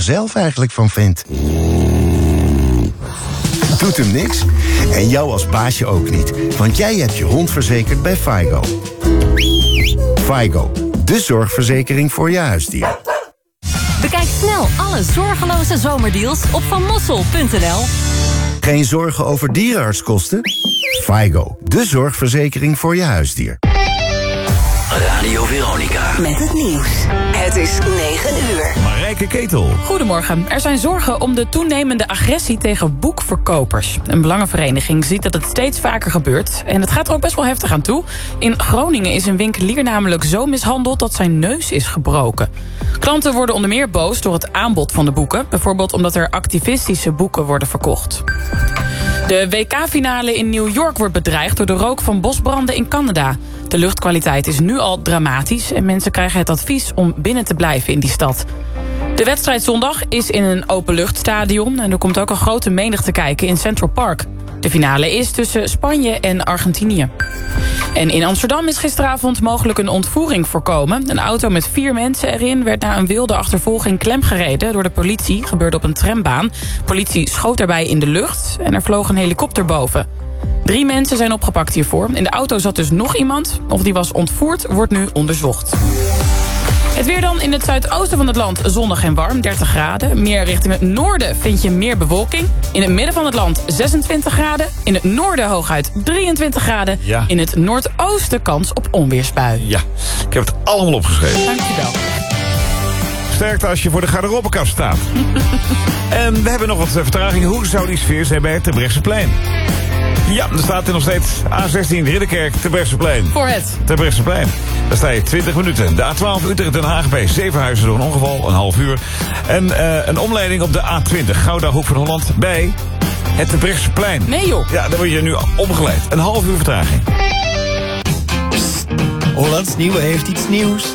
zelf eigenlijk van vindt. Doet hem niks? En jou als baasje ook niet. Want jij hebt je hond verzekerd bij Faygo. Faygo, de zorgverzekering voor je huisdier. Bekijk snel alle zorgeloze zomerdeals op vanmossel.nl. Geen zorgen over dierenartskosten? Faygo, de zorgverzekering voor je huisdier. Radio Veronica. Met het nieuws. Het is 9 uur. Marijke Ketel. Goedemorgen. Er zijn zorgen om de toenemende agressie tegen boekverkopers. Een belangenvereniging ziet dat het steeds vaker gebeurt. En het gaat er ook best wel heftig aan toe. In Groningen is een winkelier namelijk zo mishandeld dat zijn neus is gebroken. Klanten worden onder meer boos door het aanbod van de boeken. Bijvoorbeeld omdat er activistische boeken worden verkocht. De WK-finale in New York wordt bedreigd door de rook van bosbranden in Canada. De luchtkwaliteit is nu al dramatisch en mensen krijgen het advies om binnen te blijven in die stad. De wedstrijd zondag is in een openluchtstadion en er komt ook een grote menigte kijken in Central Park. De finale is tussen Spanje en Argentinië. En in Amsterdam is gisteravond mogelijk een ontvoering voorkomen. Een auto met 4 mensen erin werd na een wilde achtervolging klemgereden door de politie. Gebeurde op een trambaan. Politie schoot daarbij in de lucht en er vloog een helikopter boven. 3 mensen zijn opgepakt hiervoor. In de auto zat dus nog iemand. Of die was ontvoerd, wordt nu onderzocht. Het weer dan in het zuidoosten van het land zonnig en warm, 30 graden. Meer richting het noorden vind je meer bewolking. In het midden van het land 26 graden. In het noorden hooguit 23 graden. Ja. In het noordoosten kans op onweersbui. Ja, ik heb het allemaal opgeschreven. Dankjewel. Sterkte als je voor de garderobekast staat. En we hebben nog wat vertraging. Hoe zou die sfeer zijn bij het Terbrechtseplein? Ja, er staat er nog steeds A16 Ridderkerk, Terbrechtseplein. Voor het. Terbrechtseplein. Daar sta je 20 minuten. De A12 Utrecht-Den Haag bij Zevenhuizen door een ongeval, een half uur. En een omleiding op de A20 Gouda Hoek van Holland bij het Terbrechtseplein. Nee joh. Ja, daar word je nu omgeleid. Een half uur vertraging. Hollands Nieuwe heeft iets nieuws.